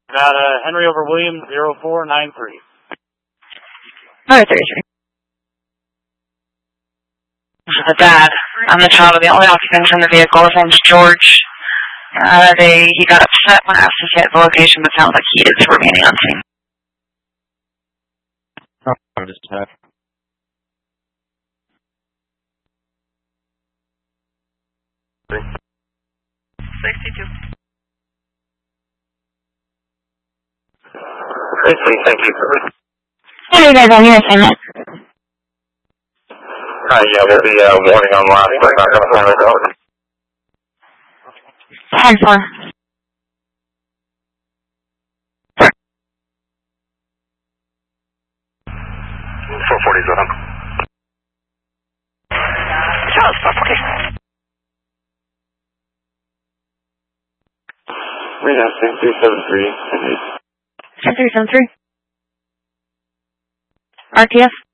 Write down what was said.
Got Henry over Williams, 0493. Alright, 33. The dad. I'm the child of the only occupant in the vehicle. His name's George. He got upset when asked to stay at the location, but sounds like he is remaining on scene. I'm just 62. Thank you. What are you guys on your assignment? Yeah, we'll be warning on last, but not going to find it out. 10-4. Charles, 440. Read out 6373. 6373. RTF.